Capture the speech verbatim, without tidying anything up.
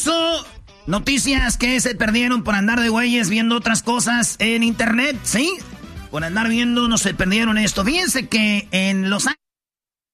eso, noticias que se perdieron por andar de güeyes viendo otras cosas en internet, ¿sí? Por andar viendo, no se perdieron esto. Fíjense que en Los Ángeles